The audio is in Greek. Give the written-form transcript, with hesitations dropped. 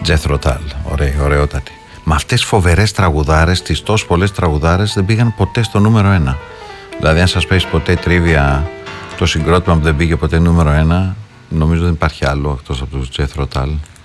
Jethro Tull, ωραιότατη. Με αυτές φοβερές τραγουδάρες, τις τόσο πολλές τραγουδάρες δεν πήγαν ποτέ στο νούμερο 1. Δηλαδή αν σας πέσει ποτέ τρίβια το συγκρότημα που δεν πήγε ποτέ νούμερο 1, νομίζω δεν υπάρχει άλλο εκτός από τους Jethro Tull.